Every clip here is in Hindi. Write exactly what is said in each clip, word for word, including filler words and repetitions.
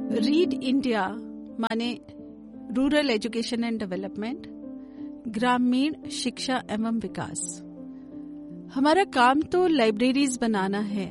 रीड इंडिया माने रूरल एजुकेशन एंड डेवलपमेंट, ग्रामीण शिक्षा एवं विकास। हमारा काम तो लाइब्रेरीज बनाना है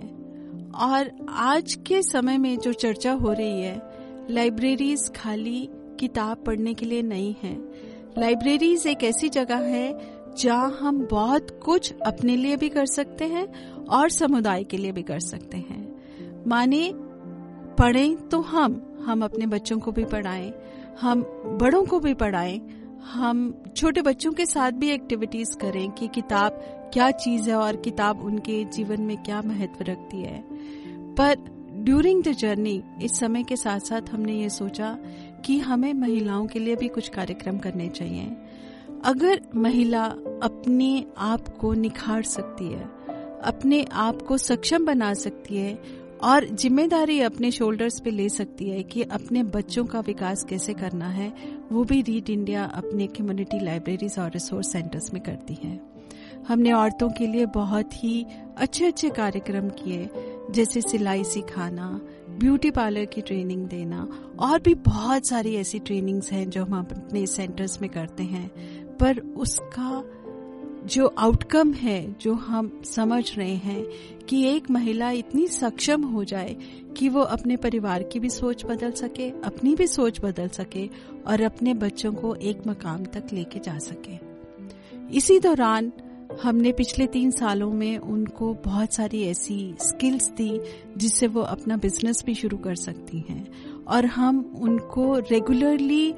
और आज के समय में जो चर्चा हो रही है, लाइब्रेरीज खाली किताब पढ़ने के लिए नहीं है। लाइब्रेरीज एक ऐसी जगह है जहां हम बहुत कुछ अपने लिए भी कर सकते हैं और समुदाय के लिए भी कर सकते हैं। माने पढ़ें तो हम हम अपने बच्चों को भी पढ़ाएं, हम बड़ों को भी पढ़ाएं, हम छोटे बच्चों के साथ भी एक्टिविटीज करें कि किताब क्या चीज है और किताब उनके जीवन में क्या महत्व रखती है। पर ड्यूरिंग द जर्नी इस समय के साथ साथ हमने ये सोचा कि हमें महिलाओं के लिए भी कुछ कार्यक्रम करने चाहिए। अगर महिला अपने आप को निखार सकती है, अपने आप को सक्षम बना सकती है और जिम्मेदारी अपने शोल्डर्स पे ले सकती है कि अपने बच्चों का विकास कैसे करना है, वो भी रीड इंडिया अपने कम्युनिटी लाइब्रेरीज और रिसोर्स सेंटर्स में करती है। हमने औरतों के लिए बहुत ही अच्छे अच्छे कार्यक्रम किए, जैसे सिलाई सिखाना, ब्यूटी पार्लर की ट्रेनिंग देना और भी बहुत सारी ऐसी ट्रेनिंग्स हैं जो हम अपने सेंटर्स में करते हैं। पर उसका जो आउटकम है, जो हम समझ रहे हैं कि एक महिला इतनी सक्षम हो जाए कि वो अपने परिवार की भी सोच बदल सके, अपनी भी सोच बदल सके और अपने बच्चों को एक मकाम तक लेके जा सके। इसी दौरान हमने पिछले तीन सालों में उनको बहुत सारी ऐसी स्किल्स दी जिससे वो अपना बिजनेस भी शुरू कर सकती हैं और हम उनको रेगुलरली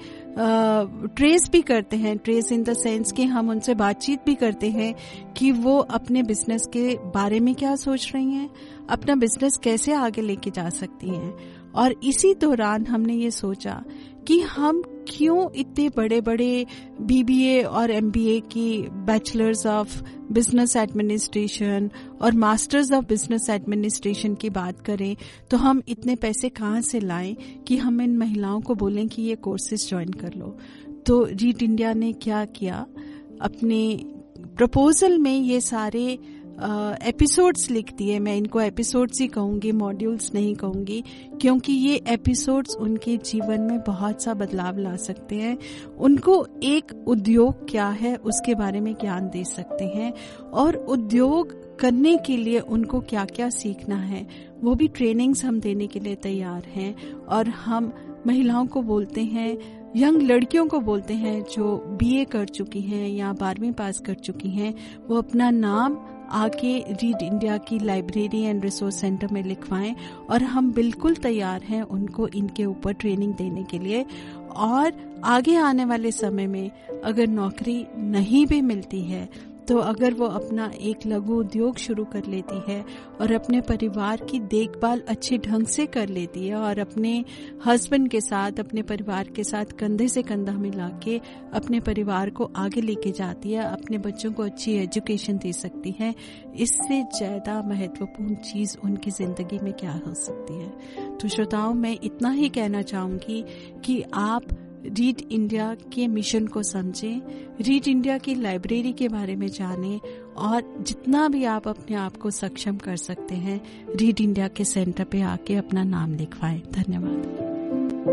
ट्रेस भी करते हैं। ट्रेस इन द सेंस कि हम उनसे बातचीत भी करते हैं कि वो अपने बिजनेस के बारे में क्या सोच रही हैं, अपना बिजनेस कैसे आगे लेके जा सकती हैं। और इसी दौरान हमने ये सोचा कि हम क्यों इतने बड़े बड़े बीबीए और एमबीए की बैचलर्स ऑफ बिजनेस एडमिनिस्ट्रेशन और मास्टर्स ऑफ बिजनेस एडमिनिस्ट्रेशन की बात करें, तो हम इतने पैसे कहाँ से लाएं कि हम इन महिलाओं को बोलें कि ये कोर्सेज ज्वाइन कर लो। तो रीड इंडिया ने क्या किया, अपने प्रपोजल में ये सारे एपिसोड्स uh, लिख दिए। मैं इनको एपिसोड्स ही कहूंगी, मॉड्यूल्स नहीं कहूंगी, क्योंकि ये एपिसोड्स उनके जीवन में बहुत सा बदलाव ला सकते हैं। उनको एक उद्योग क्या है उसके बारे में ज्ञान दे सकते हैं और उद्योग करने के लिए उनको क्या क्या सीखना है वो भी ट्रेनिंग्स हम देने के लिए तैयार हैं। और हम महिलाओं को बोलते हैं, यंग लड़कियों को बोलते हैं जो बीए कर चुकी हैं या बारहवीं पास कर चुकी हैं, वो अपना नाम आके रीड इंडिया की लाइब्रेरी एंड रिसोर्स सेंटर में लिखवाएं और हम बिल्कुल तैयार हैं उनको इनके ऊपर ट्रेनिंग देने के लिए। और आगे आने वाले समय में अगर नौकरी नहीं भी मिलती है तो अगर वो अपना एक लघु उद्योग शुरू कर लेती है और अपने परिवार की देखभाल अच्छे ढंग से कर लेती है और अपने हस्बैंड के साथ, अपने परिवार के साथ कंधे से कंधा मिला के अपने परिवार को आगे लेके जाती है, अपने बच्चों को अच्छी एजुकेशन दे सकती है, इससे ज्यादा महत्वपूर्ण चीज उनकी जिंदगी में क्या हो सकती है। तो श्रोताओं, मैं इतना ही कहना चाहूंगी कि आप रीड इंडिया के मिशन को समझें, रीड इंडिया की लाइब्रेरी के बारे में जानें और जितना भी आप अपने आप को सक्षम कर सकते हैं, रीड इंडिया के सेंटर पे आके अपना नाम लिखवाएं। धन्यवाद।